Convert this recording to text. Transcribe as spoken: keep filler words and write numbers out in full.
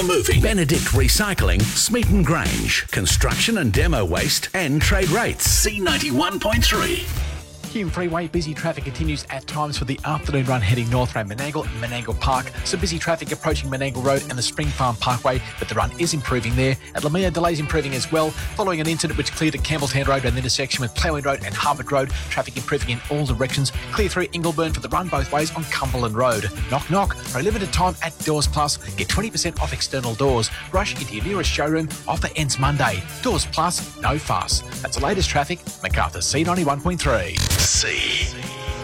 Moving. Benedict Recycling, Smeaton Grange. Construction and demo waste and trade rates. C ninety-one point three. Hume Freeway, busy traffic continues at times for the afternoon run heading north around Menangle and Menangle Park. So busy traffic approaching Menangle Road and the Spring Farm Parkway, but the run is improving there. At Lamia, delays improving as well, following an incident which cleared at Campbelltown Road and the intersection with Plowing Road and Harvard Road. Traffic improving in all directions. Clear through Ingleburn for the run both ways on Cumberland Road. Knock knock. For a limited time at Doors Plus, get twenty percent off external doors. Rush into your nearest showroom. Offer ends Monday. Doors Plus, no fuss. That's the latest traffic. MacArthur C ninety-one point three. C.